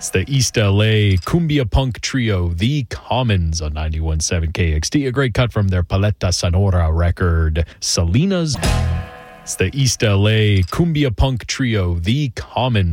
It's the East LA Cumbia Punk Trio, The Commons, on 91.7 KXT. A great cut from their Paleta Sonora record, Salinas. It's the East LA Cumbia Punk Trio, The Commons.